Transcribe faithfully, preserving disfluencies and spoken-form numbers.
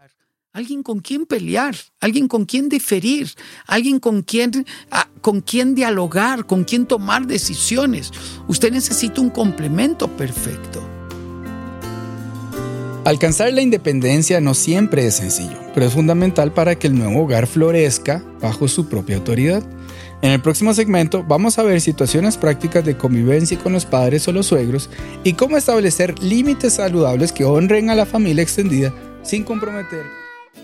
alguien con quien pelear, alguien con quien diferir, alguien con quien, ah, con quien dialogar, con quien tomar decisiones. Usted necesita un complemento perfecto. Alcanzar la independencia no siempre es sencillo, pero es fundamental para que el nuevo hogar florezca bajo su propia autoridad. En el próximo segmento vamos a ver situaciones prácticas de convivencia con los padres o los suegros y cómo establecer límites saludables que honren a la familia extendida sin comprometer